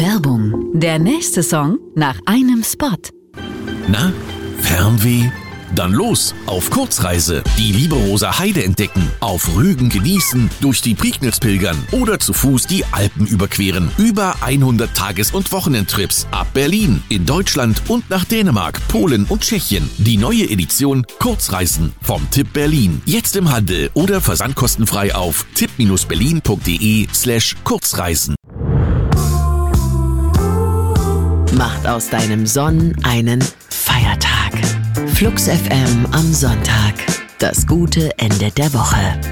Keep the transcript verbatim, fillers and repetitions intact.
Werbung. Der nächste Song nach einem Spot. Na, Fernweh? Dann los, auf Kurzreise. Die Lieberoser Heide entdecken, auf Rügen genießen, durch die Prignitz pilgern oder zu Fuß die Alpen überqueren. Über hundert Tages- und Wochenendtrips ab Berlin, in Deutschland und nach Dänemark, Polen und Tschechien. Die neue Edition Kurzreisen vom Tipp Berlin. Jetzt im Handel oder versandkostenfrei auf tipp-berlin.de slash Kurzreisen. Macht aus deinem Sonn einen Feiertag. Flux F M am Sonntag. Das gute Ende der Woche.